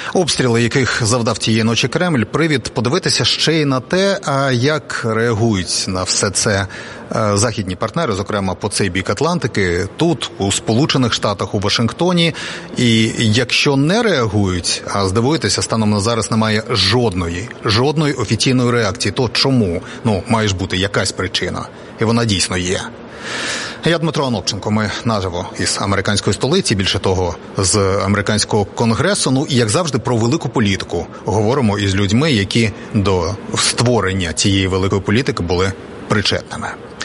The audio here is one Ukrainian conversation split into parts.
Обстріли, яких завдав тієї ночі Кремль, привід подивитися ще й на те, як реагують на все це західні партнери, зокрема по цей бік Атлантики, тут, у Сполучених Штатах, у Вашингтоні. І якщо не реагують, а здивуєтеся, станом на зараз немає жодної офіційної реакції, то чому? Має ж бути якась причина. І вона дійсно є. Я Дмитро Анопченко, ми наживо із американської столиці, більше того, з американського конгресу. І, як завжди, про велику політику говоримо із людьми, які до створення цієї великої політики були причетними.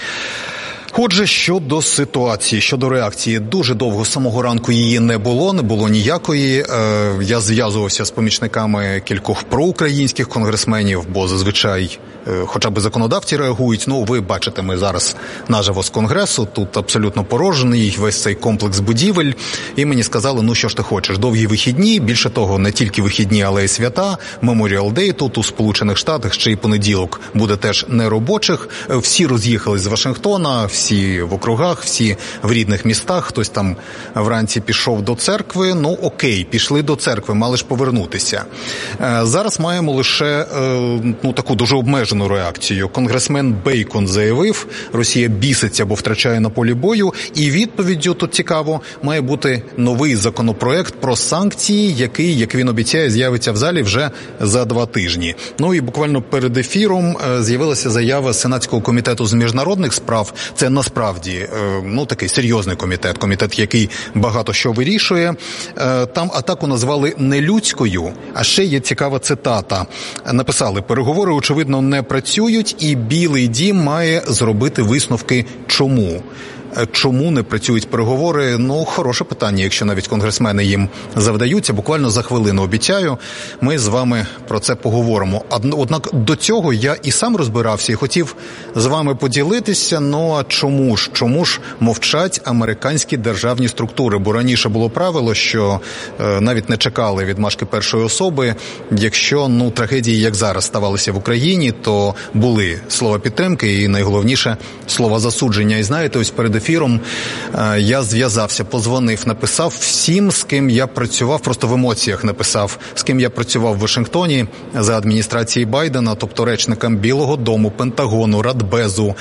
Отже, щодо ситуації, щодо реакції, дуже довго з самого ранку її не було ніякої. Я зв'язувався з помічниками кількох проукраїнських конгресменів, бо зазвичай хоча б законодавці реагують. Ви бачите, ми зараз наживо з конгресу, тут абсолютно порожній весь цей комплекс будівель. І мені сказали, що ж ти хочеш, довгі вихідні, більше того, не тільки вихідні, але й свята, Memorial Day тут у Сполучених Штатах, ще й понеділок буде теж неробочих. Всі роз'їхались з Вашингтона, всі в округах, всі в рідних містах, хтось там вранці пішов до церкви, окей, пішли до церкви, мали ж повернутися. Зараз маємо лише таку дуже обмежену реакцію. Конгресмен Бейкон заявив, Росія біситься, бо втрачає на полі бою, і відповіддю, тут цікаво, має бути новий законопроект про санкції, який, як він обіцяє, з'явиться в залі вже за 2 тижні. І буквально перед ефіром з'явилася заява Сенатського комітету з міжнародних справ. Це насправді, такий серйозний комітет, який багато що вирішує. Там атаку назвали нелюдською, а ще є цікава цитата. Написали, переговори, очевидно, не працюють, і Білий дім має зробити висновки чому. Чому не працюють переговори? Хороше питання, якщо навіть конгресмени їм завдаються. Буквально за хвилину, обіцяю, ми з вами про це поговоримо. Однак до цього я і сам розбирався і хотів з вами поділитися. А чому ж мовчать американські державні структури? Бо раніше було правило, що навіть не чекали відмашки першої особи. Якщо, трагедії, як зараз, ставалися в Україні, то були слова підтримки і, найголовніше, слова засудження. І знаєте, ось перед ефіром я зв'язався, позвонив, написав всім, з ким я працював, просто в емоціях написав, з ким я працював в Вашингтоні за адміністрації Байдена, тобто речникам Білого дому, Пентагону, Радбезу,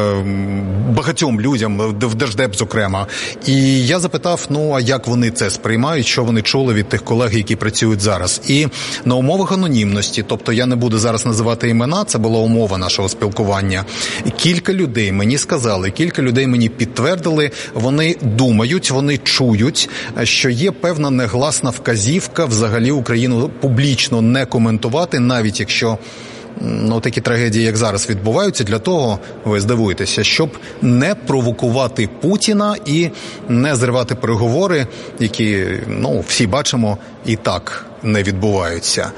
багатьом людям, в Держдеп, зокрема. І я запитав, а як вони це сприймають, що вони чули від тих колег, які працюють зараз. І на умовах анонімності, тобто я не буду зараз називати імена, це була умова нашого спілкування. Кілька людей мені сказали, кілька людей мені підтвердили, вони думають, вони чують, що є певна негласна вказівка взагалі Україну публічно не коментувати, навіть якщо такі трагедії, як зараз, відбуваються, для того, ви здивуєтеся, щоб не провокувати Путіна і не зривати переговори, які, всі бачимо, і так не відбуваються.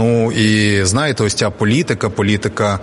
І знаєте, ось ця політика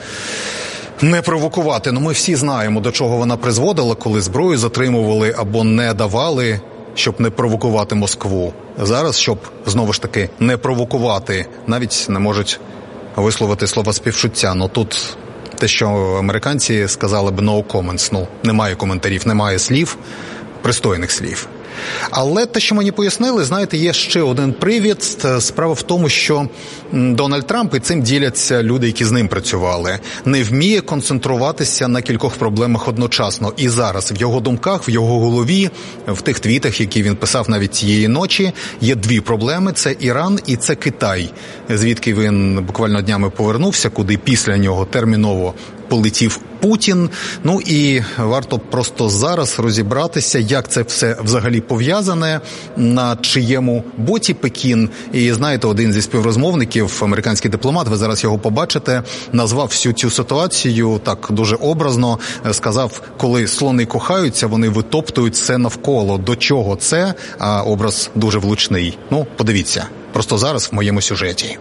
не провокувати. Ми всі знаємо, до чого вона призводила, коли зброю затримували або не давали, щоб не провокувати Москву. Зараз, щоб, знову ж таки, не провокувати, навіть не можуть висловити слова співчуття. Тут те, що американці сказали б no comments, немає коментарів, немає слів, пристойних слів. Але те, що мені пояснили, знаєте, є ще один привід. Справа в тому, що Дональд Трамп, і цим діляться люди, які з ним працювали, не вміє концентруватися на кількох проблемах одночасно. І зараз в його думках, в його голові, в тих твітах, які він писав навіть цієї ночі, є 2 проблеми. Це Іран і це Китай, звідки він буквально днями повернувся, куди після нього терміново полетів Путін. І варто просто зараз розібратися, як це все взагалі пов'язане, на чиєму боці Пекін. І знаєте, один зі співрозмовників, американський дипломат, ви зараз його побачите, назвав всю цю ситуацію так дуже образно, сказав, коли слони кохаються, вони витоптують все навколо. До чого це? А образ дуже влучний. Подивіться, просто зараз в моєму сюжеті.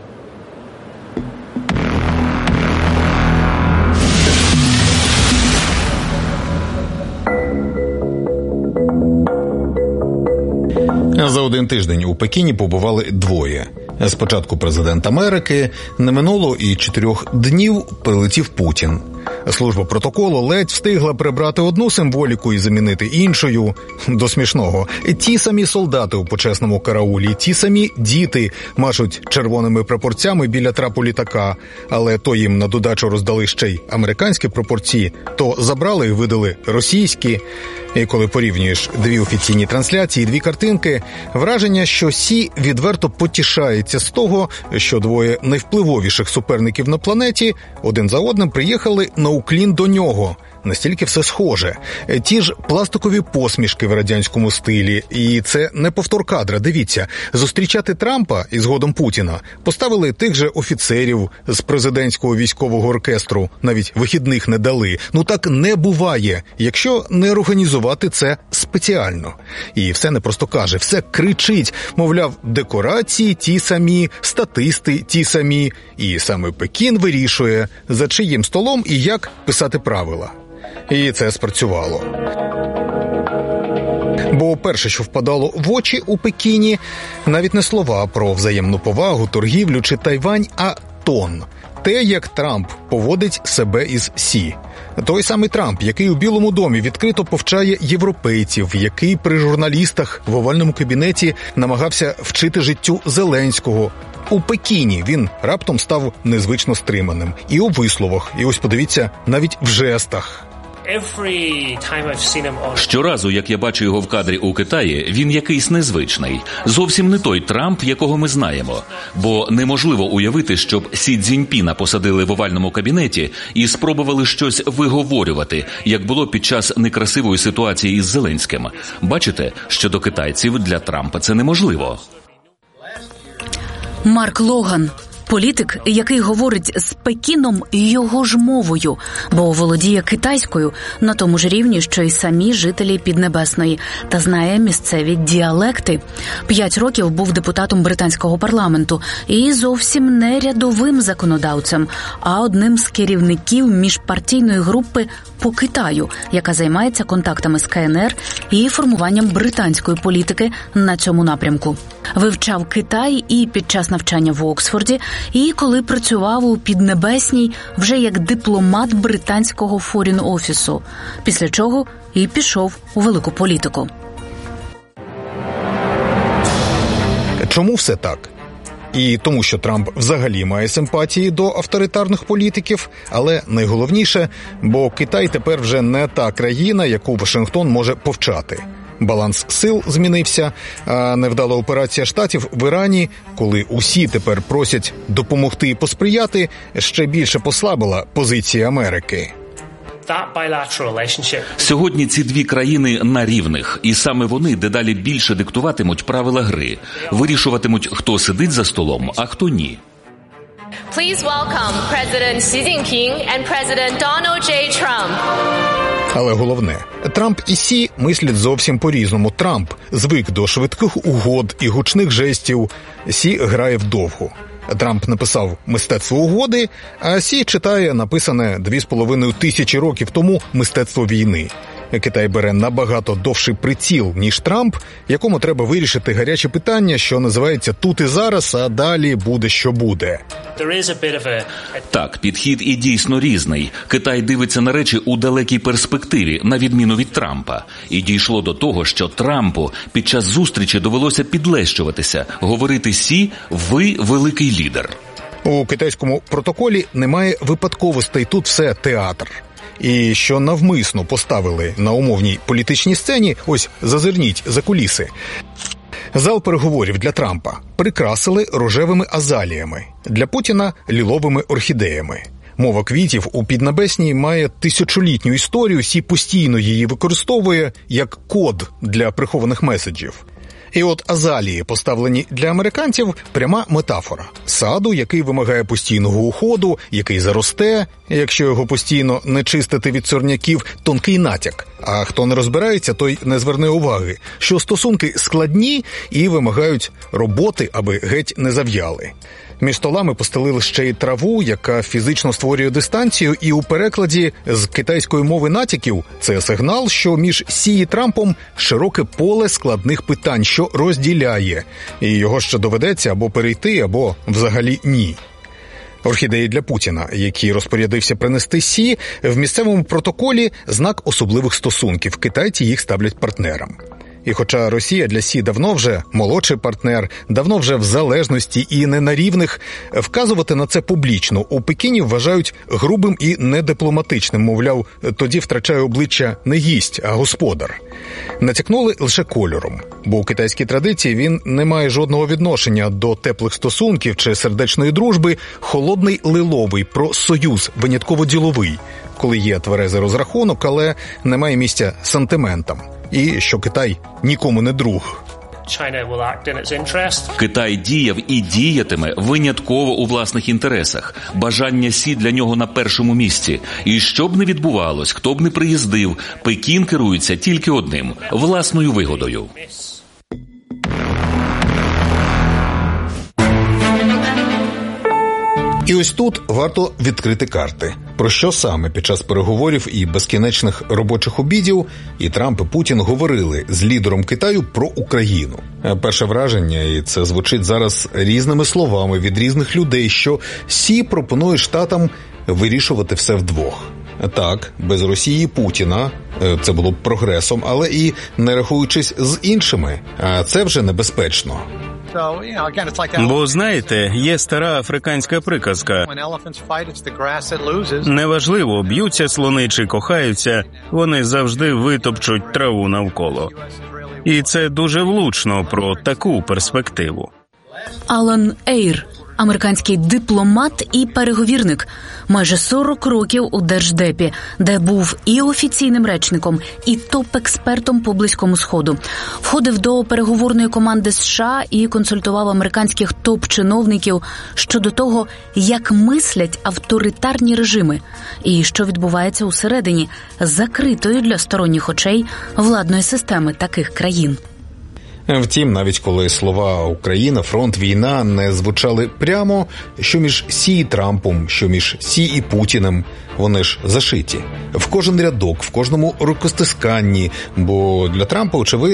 За 1 тиждень у Пекіні побували 2. Спочатку президент Америки, не минуло і 4 днів прилетів Путін. Служба протоколу ледь встигла прибрати одну символіку і замінити іншою. До смішного. Ті самі солдати у почесному караулі, ті самі діти машуть червоними прапорцями біля трапу літака. Але то їм на додачу роздали ще й американські прапорці, то забрали і видали російські. І коли порівнюєш дві офіційні трансляції, дві картинки, враження, що Сі відверто потішається з того, що двоє найвпливовіших суперників на планеті один за одним приїхали на уклін до нього. Настільки все схоже. Ті ж пластикові посмішки в радянському стилі. І це не повтор кадра. Дивіться, зустрічати Трампа і згодом Путіна поставили тих же офіцерів з президентського військового оркестру. Навіть вихідних не дали. Ну так не буває, якщо не організувати це спеціально. І все не просто каже, все кричить. Мовляв, декорації ті самі, статисти ті самі. І саме Пекін вирішує, за чиїм столом і як писати правила. І це спрацювало. Бо перше, що впадало в очі у Пекіні, навіть не слова про взаємну повагу, торгівлю чи Тайвань, а тон. Те, як Трамп поводить себе із Сі. Той самий Трамп, який у Білому домі відкрито повчає європейців, який при журналістах в овальному кабінеті намагався вчити життю Зеленського. У Пекіні він раптом став незвично стриманим. І у висловах, і ось подивіться, навіть в жестах. Щоразу, як я бачу його в кадрі у Китаї, він якийсь незвичний. Зовсім не той Трамп, якого ми знаємо. Бо неможливо уявити, щоб Сі Цзіньпіна посадили в овальному кабінеті і спробували щось виговорювати, як було під час некрасивої ситуації із Зеленським. Бачите, що до китайців для Трампа це неможливо. Марк Логан. Політик, який говорить з Пекіном його ж мовою, бо володіє китайською на тому ж рівні, що й самі жителі Піднебесної, та знає місцеві діалекти. 5 років був депутатом британського парламенту і зовсім не рядовим законодавцем, а одним з керівників міжпартійної групи по Китаю, яка займається контактами з КНР і формуванням британської політики на цьому напрямку. Вивчав Китай і під час навчання в Оксфорді, і коли працював у Піднебесній вже як дипломат британського форін-офісу, після чого і пішов у велику політику. Чому все так? І тому, що Трамп взагалі має симпатії до авторитарних політиків, але найголовніше, бо Китай тепер вже не та країна, яку Вашингтон може повчати. Баланс сил змінився, а невдала операція Штатів в Ірані, коли усі тепер просять допомогти і посприяти, ще більше послабила позиції Америки. Сьогодні ці дві країни на рівних, і саме вони дедалі більше диктуватимуть правила гри, вирішуватимуть, хто сидить за столом, а хто ні. Please welcome President Xi Jinping and President Donald J. Trump. Але головне, Трамп і Сі мислять зовсім по-різному. Трамп звик до швидких угод і гучних жестів. Сі грає вдовгу. Трамп написав «Мистецтво угоди», а Сі читає написане 2500 років тому «Мистецтво війни». Китай бере набагато довший приціл, ніж Трамп, якому треба вирішити гарячі питання, що називається «тут і зараз», а далі буде, що буде. Так, підхід і дійсно різний. Китай дивиться на речі у далекій перспективі, на відміну від Трампа. І дійшло до того, що Трампу під час зустрічі довелося підлещуватися, говорити «Сі, ви великий лідер». У китайському протоколі немає випадковостей, тут все театр. І що навмисно поставили на умовній політичній сцені, ось зазирніть за куліси. Зал переговорів для Трампа прикрасили рожевими азаліями, для Путіна – ліловими орхідеями. Мова квітів у Піднебесній має тисячолітню історію, Сі постійно її використовує як код для прихованих меседжів. І от азалії, поставлені для американців, пряма метафора. Саду, який вимагає постійного уходу, який заросте, якщо його постійно не чистити від сорняків, тонкий натяк. А хто не розбирається, той не зверне уваги, що стосунки складні і вимагають роботи, аби геть не зав'яли. Між столами постелили ще й траву, яка фізично створює дистанцію, і у перекладі з китайської мови натяків це сигнал, що між Сі і Трампом широке поле складних питань, що розділяє. І його ще доведеться або перейти, або взагалі ні. орхідеї для Путіна, який розпорядився принести Сі, в місцевому протоколі знак особливих стосунків. Китайці їх ставлять партнерам. І хоча Росія для Сі давно вже молодший партнер, давно вже в залежності і не на рівних, вказувати на це публічно у Пекіні вважають грубим і недипломатичним. Мовляв, тоді втрачає обличчя не гість, а господар. Натякнули лише кольором, бо у китайській традиції він не має жодного відношення до теплих стосунків чи сердечної дружби. Холодний лиловий, про союз, винятково діловий, коли є тверезий розрахунок, але немає місця сантиментам. І що Китай нікому не друг. Китай діяв і діятиме винятково у власних інтересах. Бажання Сі для нього на першому місці. І що б не відбувалось, хто б не приїздив, Пекін керується тільки одним – власною вигодою. І ось тут варто відкрити карти. Про що саме під час переговорів і безкінечних робочих обідів і Трамп, і Путін говорили з лідером Китаю про Україну. Перше враження, і це звучить зараз різними словами від різних людей, що Сі пропонує Штатам вирішувати все вдвох. Так, без Росії і Путіна це було б прогресом, але і не рахуючись з іншими, а це вже небезпечно. Бо, знаєте, є стара африканська приказка. Неважливо, б'ються слони чи кохаються, вони завжди витопчуть траву навколо. І це дуже влучно про таку перспективу. Алан Ейр, американський дипломат і переговірник, майже 40 років у Держдепі, де був і офіційним речником, і топ-експертом по Близькому Сходу. Входив до переговорної команди США і консультував американських топ-чиновників щодо того, як мислять авторитарні режими і що відбувається усередині закритої для сторонніх очей владної системи таких країн. Втім, навіть коли слова «Україна», «фронт», «війна» не звучали прямо, що між Сі і Трампом, що між Сі і Путіним, вони ж зашиті. В кожен рядок, в кожному рукостисканні, бо для Трампа, очевидно,